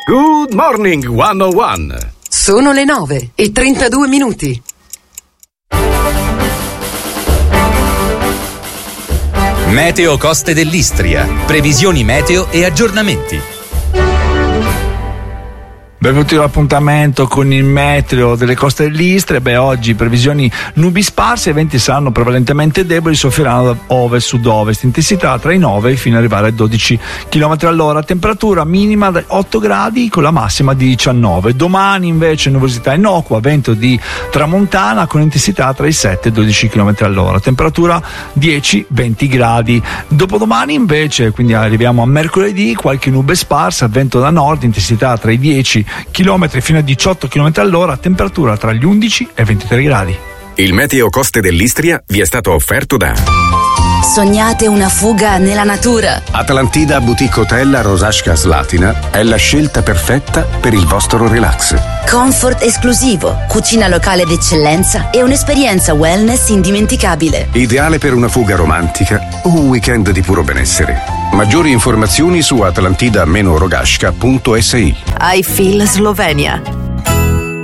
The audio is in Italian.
Good morning 101. Sono le 9:32. Meteo Coste dell'Istria. Previsioni meteo e aggiornamenti. Benvenuti all'appuntamento con il meteo delle coste dell'Istria. Oggi previsioni nubi sparse, i venti saranno prevalentemente deboli, soffieranno da ovest-sud-ovest, intensità tra i 9 fino ad arrivare ai 12 km all'ora, temperatura minima da 8 gradi con la massima di 19. Domani invece nuvolosità innocua, vento di tramontana con intensità tra i 7 e i 12 km all'ora, temperatura 10-20 gradi. Dopodomani invece, quindi arriviamo a mercoledì, qualche nube sparsa, vento da nord, intensità tra i 10 km fino a 18 km all'ora, temperatura tra gli 11 e 23 gradi. Il meteo Coste dell'Istria vi è stato offerto da Sognate una fuga nella natura? Atlantida Boutique Hotel Rosasca Slatina è la scelta perfetta per il vostro relax. Comfort esclusivo, cucina locale d'eccellenza e un'esperienza wellness indimenticabile. Ideale per una fuga romantica o un weekend di puro benessere. Maggiori informazioni su atlantida-rogasca.si. I Feel Slovenia.